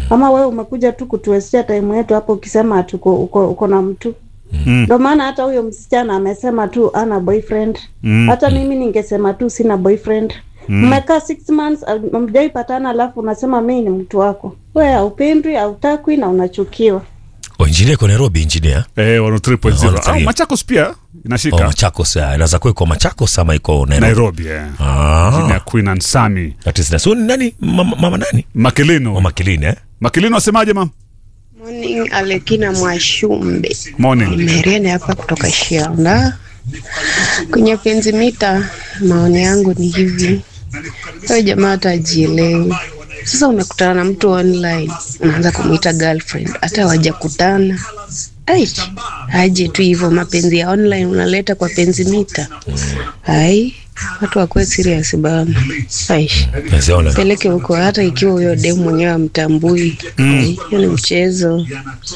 Ama wewe umekuja tu kutuwestia time yetu hapo ukisema uko na mtu. Ndio maana hata huyo msichana amesema tu ana boyfriend. Hata mimi ningesema tu sina boyfriend. Mmekaa 6 months mjaipatana alafu unasema mimi ni mtu wako. Wewe haupendwi, hautakwi na unachukiwa. Engineer kwa Nairobi engineer. 103.0. Machakos pia inashika. Machakos inaweza kuwa kwa Machakos ama iko Nairobi. Engineer Queen and Sami. That is so nani mama nani? Makilino. Makilino Makilino asemaje mama? Morning Alekina Mwashumbe. Morning. Meriene hapa kutoka Shianda. Kwenye penzi mita maoni yangu ni hivi. Wewe jamaa hatajielewi. Sasa umekutana na mtu online, unaanza kumuita girlfriend, hata hawajakutana. Aje tu hivyo mapenzi ya online unaleta kwa penzi mita. Watu wakuwe serious bana. Peleke huko hata ikiwa huyo demu mwenyewe amtambui. Hiyo ni mchezo.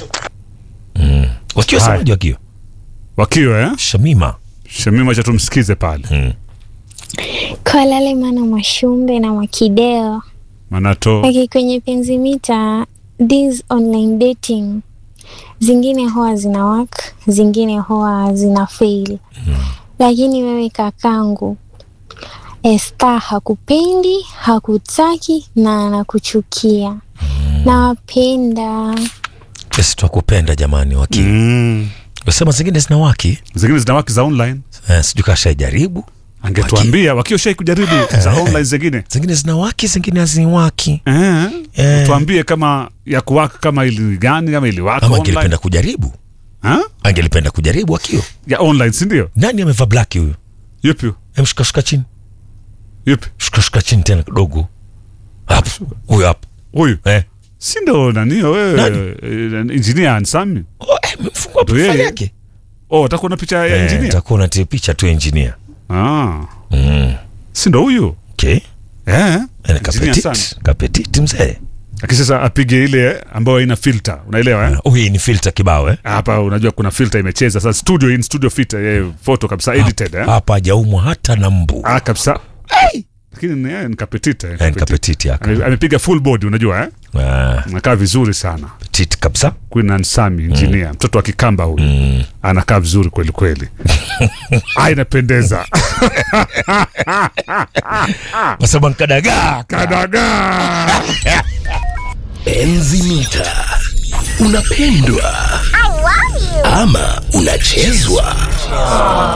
Wakio samaji Wakio Shamima cha tumsikize pale. Kwa lale mana Mwashumbe na Mwakideo. Manato. Kwenye penzi mita, these online dating, zingine huwa zina work, zingine huwa zina fail. Lakini wewe kakangu, Esther hakupendi, hakutaki na anakuchukia. Nawapenda. Esther kupenda jamani Waki. Wasema zingine zina waki. Zingine zina waki za online. Sijui kasha jaribu. Angetuambia Wakio shai kujaribu za online zingine. Zingine zina waki, zingine hazina waki. Tuambie kama ya kuwaka kama ili gani, kama ili waka online. Angelipenda kujaribu. Angelipenda kujaribu Wakio. Ya online si ndio? Nani amevaa black huyo? Yupi? Shika chini. Yupi? Shika chini tena kidogo. Hapo. Huyo hapo. Huyo. Si ndio nani wewe? Engineer Sami. Mfungua profile yake. Utakuwa na picha ya engineer? Utakuwa na picha tu engineer. Si ndio huyo? Okay. Kapetit mzee. Akisasa apige ile ambayo ina filter, unaelewa Hii ni filter kibao Hapa unajua kuna filter imecheza sasa studio filter photo kabisa edited Hapa hajaumwa hata na mbu. Kabisa. Lakini ni kapetita. Kapetiti yake. Amepiga full body unajua Anakaa vizuri sana. Petit kabisa. Queen and Sami engineer. Mtoto wa Kikamba huyu. Anakaa vizuri kweli kweli. Inapendeza. Masaba kadaga. Penzi mita. Unapendwa ama unachezwa?